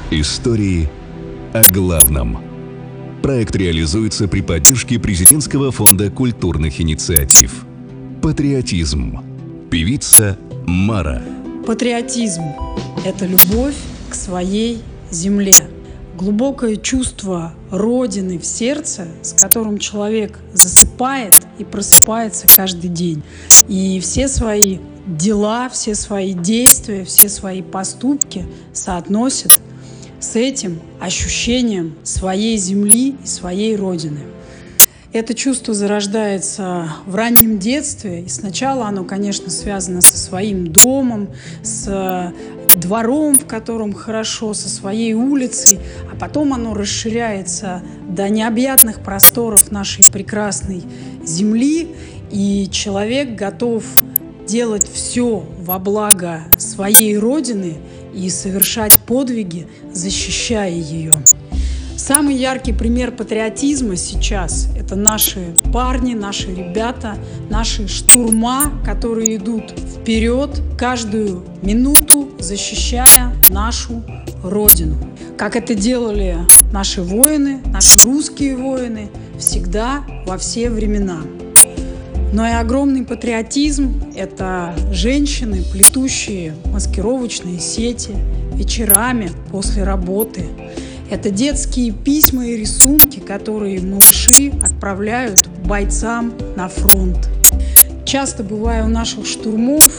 Истории о главном. Проект реализуется при поддержке Президентского фонда культурных инициатив. Патриотизм. Певица Мара. Патриотизм – это любовь к своей земле. Глубокое чувство Родины в сердце, с которым человек засыпает и просыпается каждый день. И все свои дела, все свои действия, все свои поступки соотносят с этим ощущением своей земли и своей Родины. Это чувство зарождается в раннем детстве, и сначала оно, конечно, связано со своим домом, с двором, в котором хорошо, со своей улицей, а потом оно расширяется до необъятных просторов нашей прекрасной земли, и человек готов делать все во благо своей Родины и совершать подвиги, защищая ее. Самый яркий пример патриотизма сейчас – это наши парни, наши ребята, наши штурма, которые идут вперед каждую минуту, защищая нашу Родину. Как это делали наши воины, наши русские воины, всегда, во все времена. Но и огромный патриотизм – это женщины, плетущие маскировочные сети вечерами после работы. Это детские письма и рисунки, которые малыши отправляют бойцам на фронт. Часто бывая у наших штурмов,